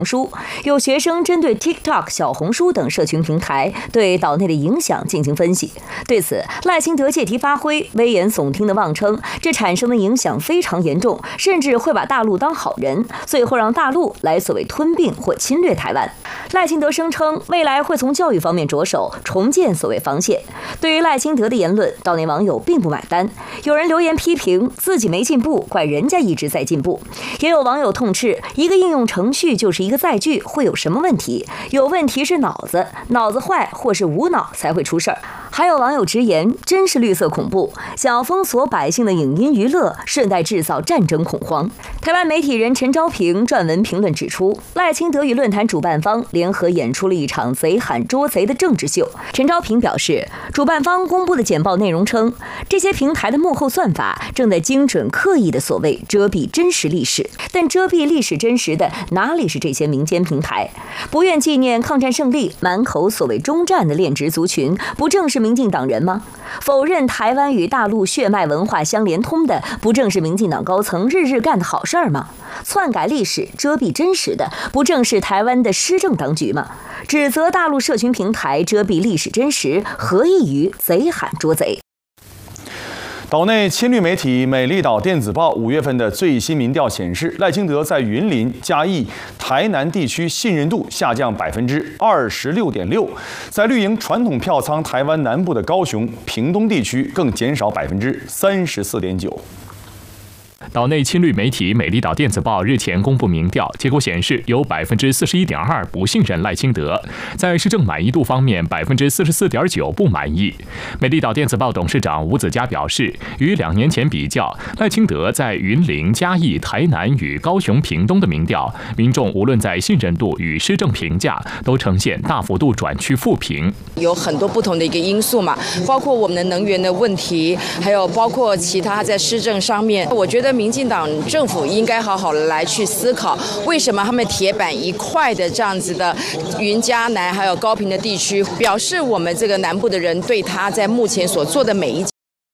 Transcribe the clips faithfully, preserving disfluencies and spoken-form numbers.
书，有学生针对 TikTok、小红书等社群平台对岛内的影响进行分析。对此，赖清德借题发挥，危言耸听地妄称，这产生的影响非常严重，甚至会把大陆当好人，最后让大陆来所谓吞并或侵略台湾。赖清德声称，未来会从教育方面着手，重建所谓防线。对于赖清德的言论，岛内网友并不买单，有人留言批评自己没进步，怪人家一直在进步；也有网友痛斥，一个应用程序就是一个载具，会有什么问题？有问题是脑子，脑子坏或是无脑才会出事儿。还有网友直言，真是绿色恐怖，想要封锁百姓的影音娱乐，顺带制造战争恐慌。台湾媒体人陈昭平撰文评论指出，赖清德与论坛主办方联合演出了一场贼喊捉贼的政治秀。陈昭平表示，主办方公布的简报内容称，这些平台的幕后算法正在精准刻意的所谓遮蔽真实历史，但遮蔽历史真实的哪里是这些民间平台？不愿纪念抗战胜利，满口所谓忠战的恋殖族群，不正是民进党人吗？否认台湾与大陆血脉文化相连通的，不正是民进党高层日日干的好事儿吗？篡改历史、遮蔽真实的，不正是台湾的施政当局吗？指责大陆社群平台遮蔽历史真实，何异于贼喊捉贼？ 岛内亲绿媒体《美丽岛电子报》五月份的最新民调显示，赖清德在云林、嘉义、台南地区信任度下降百分之二十六点六，在绿营传统票仓台湾南部的高雄、屏东地区更减少百分之三十四点九。 岛内亲绿媒体《美丽岛电子报》日前公布民调，结果显示有百分之四十一点二不信任赖清德，在施政满意度方面，百分之四十四点九不满意。美丽岛电子报董事长吴子嘉表示，与两年前比较，赖清德在云林、嘉义、台南与高雄、屏东的民调，民众无论在信任度与施政评价都呈现大幅度转趋负评。 有很多不同的一个因素嘛，包括我们的能源的问题，还有包括其他在施政上面，我觉得。民进党政府应该好好的来去思考，为什么他们铁板一块的这样子的云嘉南还有高屏的地区，表示我们这个南部的人对他在目前所做的每一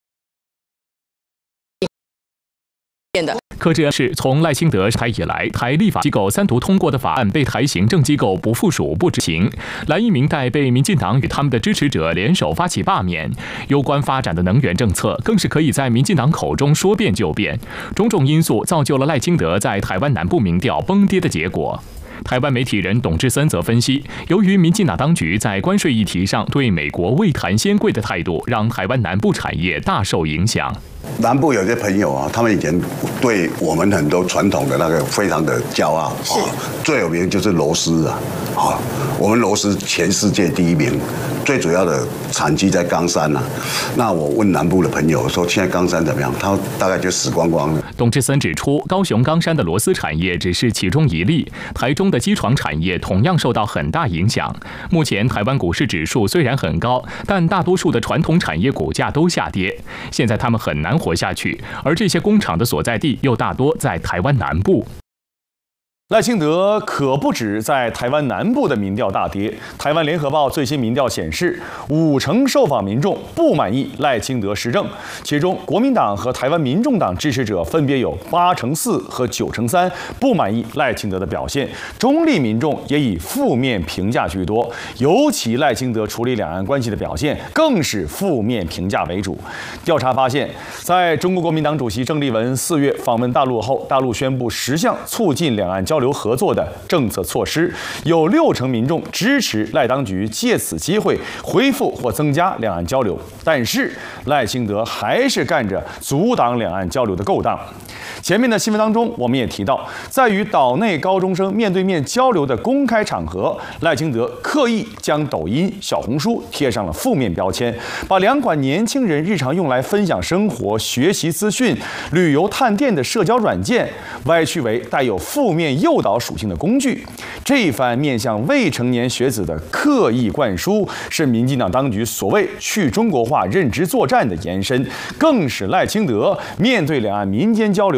件的。 柯志恩是从赖清德上台以来，台立法机构三读通过的法案被台行政机构不附属不执行，蓝营民代被民进党与他们的支持者联手发起罢免。攸关发展的能源政策更是可以在民进党口中说变就变，种种因素造就了赖清德在台湾南部民调崩跌的结果。台湾媒体人董志森则分析，由于民进党当局在关税议题上对美国未谈先贵的态度，让台湾南部产业大受影响。 南部有些朋友啊，他们以前对我们很多传统的那个非常的骄傲啊，最有名就是螺丝啊，啊，我们螺丝全世界第一名，最主要的产区在冈山啊。那我问南部的朋友说，现在冈山怎么样？他大概就死光光了。 董志森指出，高雄冈山的螺丝产业只是其中一例，台中的机床产业同样受到很大影响。目前台湾股市指数虽然很高，但大多数的传统产业股价都下跌，现在他们很难活下去，而这些工厂的所在地又大多在台湾南部。 赖清德可不止在台湾南部的民调大跌。台湾联合报最新民调显示，五成受访民众不满意赖清德施政，其中国民党和台湾民众党支持者分别有八成四和九成三不满意赖清德的表现，中立民众也以负面评价居多，尤其赖清德处理两岸关系的表现更是负面评价为主。调查发现，在中国国民党主席郑丽文四月访问大陆后，大陆宣布十项促进两岸交流交流合作的政策措施，有六成民众支持赖当局借此机会恢复或增加两岸交流，但是赖清德还是干着阻挡两岸交流的勾当。前面的新闻当中，我们也提到，在与岛内高中生面对面交流的公开场合，赖清德刻意将抖音、小红书贴上了负面标签，把两款年轻人日常用来分享生活、学习资讯、旅游探店的社交软件，歪曲为带有负面诱导属性的工具。这一番面向未成年学子的刻意灌输，是民进党当局所谓去中国化认知作战的延伸，更使赖清德面对两岸民间交流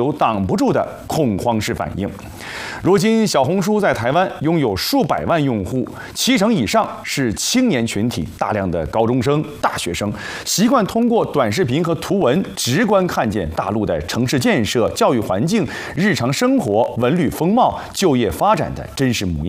有挡不住的恐慌式反应。如今，小红书在台湾拥有数百万用户，七成以上是青年群体，大量的高中生、大学生习惯通过短视频和图文，直观看见大陆的城市建设、教育环境、日常生活、文旅风貌、就业发展的真实模样。